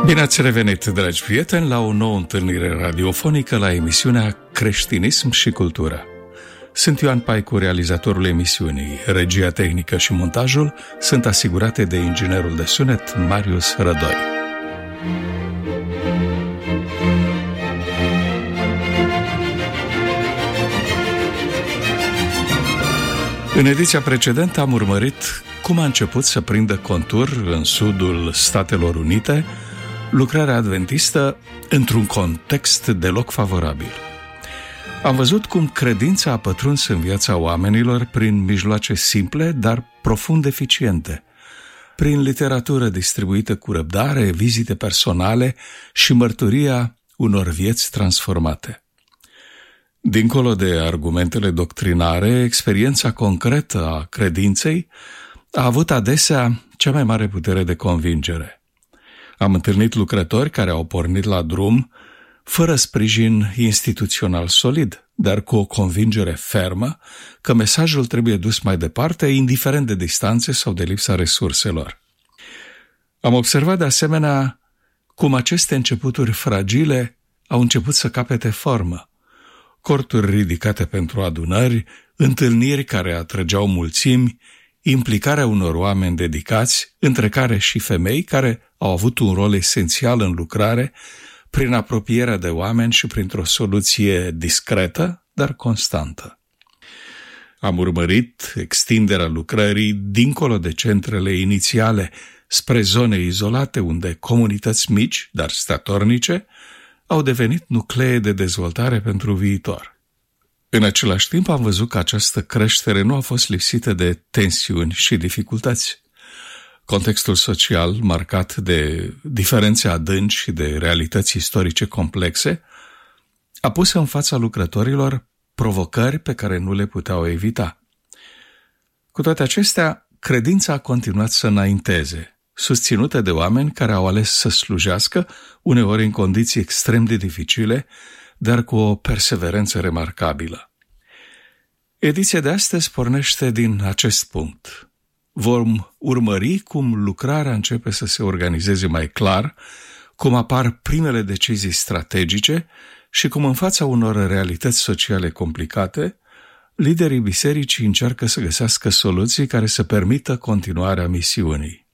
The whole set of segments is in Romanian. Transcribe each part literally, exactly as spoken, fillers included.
Bine ați revenit, dragi prieteni, la o nouă întâlnire radiofonică la emisiunea Creștinism și Cultură. Sunt Ioan Paicu, realizatorul emisiunii. Regia tehnică și montajul sunt asigurate de inginerul de sunet Marius Rădoi. În ediția precedentă am urmărit cum a început să prindă contur în sudul Statelor Unite lucrarea adventistă într-un context deloc favorabil. Am văzut cum credința a pătruns în viața oamenilor prin mijloace simple, dar profund eficiente, prin literatură distribuită cu răbdare, vizite personale și mărturia unor vieți transformate. Dincolo de argumentele doctrinare, experiența concretă a credinței a avut adesea cea mai mare putere de convingere. Am întâlnit lucrători care au pornit la drum fără sprijin instituțional solid, dar cu o convingere fermă că mesajul trebuie dus mai departe, indiferent de distanțe sau de lipsa resurselor. Am observat de asemenea cum aceste începuturi fragile au început să capete formă. Corturi ridicate pentru adunări, întâlniri care atrăgeau mulțimi, implicarea unor oameni dedicați, între care și femei care au avut un rol esențial în lucrare, prin apropierea de oameni și printr-o soluție discretă, dar constantă. Am urmărit extinderea lucrării dincolo de centrele inițiale, spre zone izolate unde comunități mici, dar statornice, au devenit nuclee de dezvoltare pentru viitor. În același timp am văzut că această creștere nu a fost lipsită de tensiuni și dificultăți. Contextul social, marcat de diferențe adânci și de realități istorice complexe, a pus în fața lucrătorilor provocări pe care nu le puteau evita. Cu toate acestea, credința a continuat să înainteze, susținută de oameni care au ales să slujească, uneori în condiții extrem de dificile, dar cu o perseverență remarcabilă. Ediția de astăzi pornește din acest punct. Vom urmări cum lucrarea începe să se organizeze mai clar, cum apar primele decizii strategice și cum în fața unor realități sociale complicate, liderii bisericii încearcă să găsească soluții care să permită continuarea misiunii.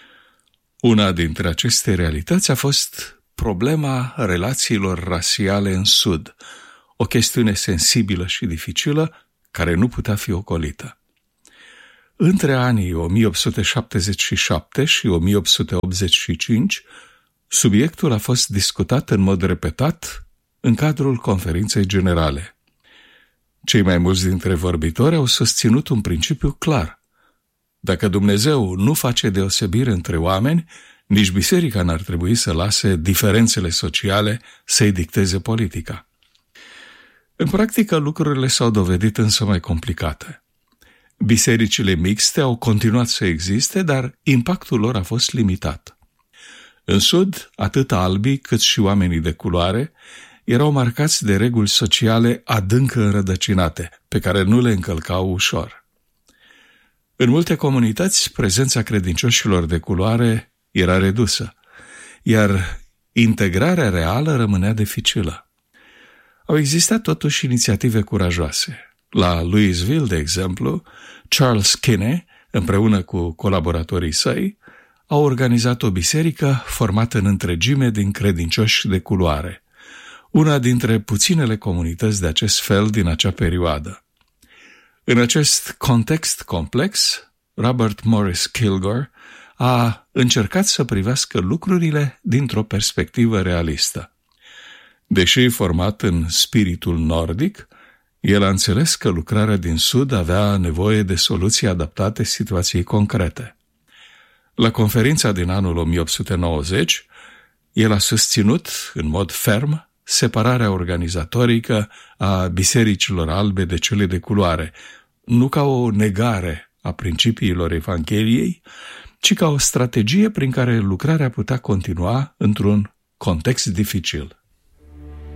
Una dintre aceste realități a fost problema relațiilor rasiale în Sud, o chestiune sensibilă și dificilă care nu putea fi ocolită. Între anii o mie opt sute șaptezeci și șapte și o mie opt sute optzeci și cinci, subiectul a fost discutat în mod repetat în cadrul conferinței generale. Cei mai mulți dintre vorbitori au susținut un principiu clar. Dacă Dumnezeu nu face deosebire între oameni, nici biserica n-ar trebui să lase diferențele sociale să-i dicteze politica. În practică, lucrurile s-au dovedit însă mai complicate. Bisericile mixte au continuat să existe, dar impactul lor a fost limitat. În Sud, atât albii cât și oamenii de culoare erau marcați de reguli sociale adânc înrădăcinate, pe care nu le încălcau ușor. În multe comunități, prezența credincioșilor de culoare era redusă, iar integrarea reală rămânea dificilă. Au existat totuși inițiative curajoase. La Louisville, de exemplu, Charles Kinney, împreună cu colaboratorii săi, au organizat o biserică formată în întregime din credincioși de culoare, una dintre puținele comunități de acest fel din acea perioadă. În acest context complex, Robert Morris Kilgore a încercat să privească lucrurile dintr-o perspectivă realistă. Deși format în spiritul nordic, el a înțeles că lucrarea din Sud avea nevoie de soluții adaptate situației concrete. La conferința din anul o mie opt sute nouăzeci, el a susținut, în mod ferm, separarea organizatorică a bisericilor albe de cele de culoare, nu ca o negare a principiilor Evangheliei, ci ca o strategie prin care lucrarea putea continua într-un context dificil.